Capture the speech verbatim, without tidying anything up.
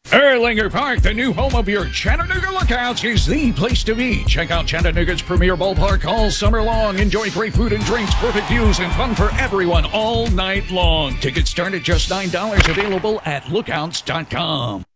Erlanger Park, the new home of your Chattanooga Lookouts, is the place to be. Check out Chattanooga's premier ballpark all summer long. Enjoy great food and drinks, perfect views, and fun for everyone all night long. Tickets start at just nine dollars, available at lookouts dot com.